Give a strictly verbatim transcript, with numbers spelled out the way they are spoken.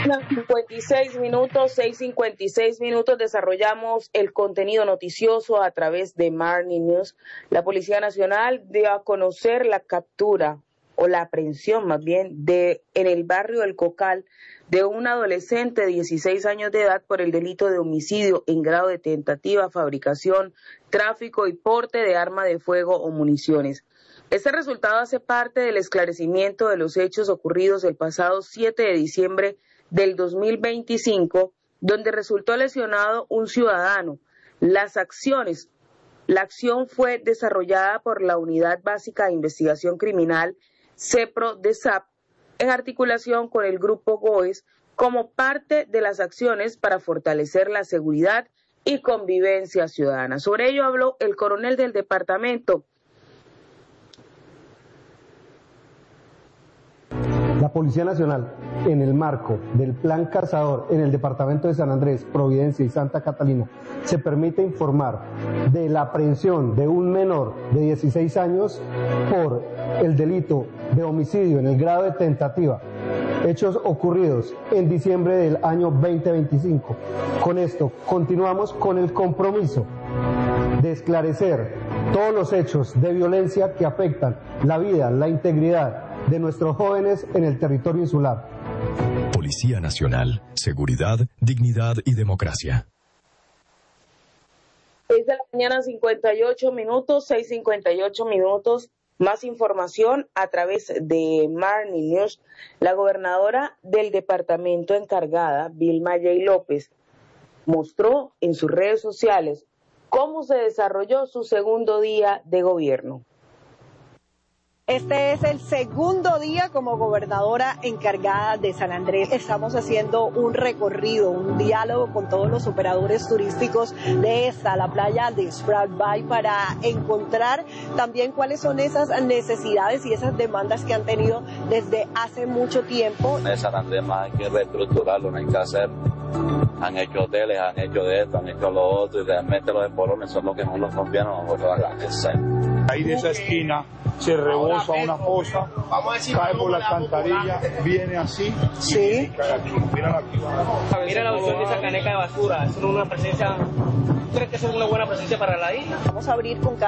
cincuenta y seis minutos, seis cincuenta y seis minutos, desarrollamos el contenido noticioso a través de Marni News. La Policía Nacional dio a conocer la captura o la aprehensión más bien de en el barrio del Cocal de un adolescente de dieciséis años de edad por el delito de homicidio en grado de tentativa, fabricación, tráfico y porte de arma de fuego o municiones. Este resultado hace parte del esclarecimiento de los hechos ocurridos el pasado siete de diciembre del dos mil veinticinco, donde resultó lesionado un ciudadano. Las acciones, la acción fue desarrollada por la Unidad Básica de Investigación Criminal, CEPRO de S A P, en articulación con el Grupo GOES, como parte de las acciones para fortalecer la seguridad y convivencia ciudadana. Sobre ello habló el coronel del departamento. La Policía Nacional, en el marco del Plan Cazador en el departamento de San Andrés, Providencia y Santa Catalina, se permite informar de la aprehensión de un menor de dieciséis años por el delito de homicidio en el grado de tentativa, hechos ocurridos en diciembre del año veinte veinticinco. Con esto continuamos con el compromiso de esclarecer todos los hechos de violencia que afectan la vida, la integridad de nuestros jóvenes en el territorio insular. Policía Nacional, seguridad, dignidad y democracia. seis de la mañana, cincuenta y ocho minutos, seis cincuenta y ocho minutos. Más información a través de Marni News. La gobernadora del departamento encargada, Vilma Yey López, mostró en sus redes sociales cómo se desarrolló su segundo día de gobierno. Este es el segundo día como gobernadora encargada de San Andrés. Estamos haciendo un recorrido, un diálogo con todos los operadores turísticos de esta, la playa de Sprout Bay, para encontrar también cuáles son esas necesidades y esas demandas que han tenido desde hace mucho tiempo. En San Andrés más hay que reestructurarlo, no hay que hacer. Han hecho hoteles, han hecho de esto, han hecho lo otro, y realmente los espolones son los que no los conviene a nosotros. Ahí de esa esquina se rebosa una fosa, cae por la alcantarilla, viene así, sí. Y cae aquí. Mira aquí. Mira la opción de esa caneca de basura, es una presencia, ¿tú crees que es una buena presencia para la isla? Vamos a abrir con